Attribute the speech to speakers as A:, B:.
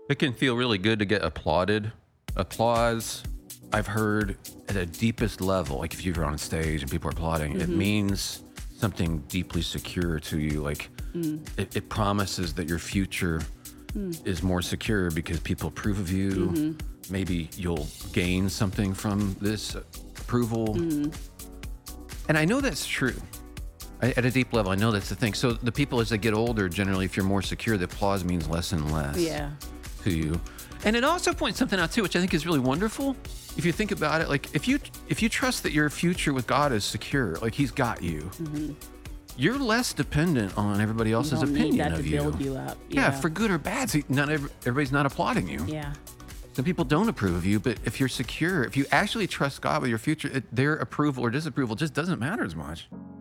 A: It can feel really good to get applauded. Applause, I've heard at a deepest level, like if you're on stage and people are applauding, it means something deeply secure to you. Like it promises that your future is more secure because people approve of you. Maybe you'll gain something from this approval. And I know that's true. At a deep level, I know that's the thing. So the people, as they get older, generally, if you're more secure, the applause means less and less to you. And it also points something out too, which I think is really wonderful. If you think about it, like if you trust that your future with God is secure, like He's got you, you're less dependent on everybody else's opinion of you.
B: Build you up.
A: Yeah, for good or bad. See, everybody's not applauding you.
B: Yeah.
A: Some people don't approve of you, but if you're secure, if you actually trust God with your future, their approval or disapproval just doesn't matter as much.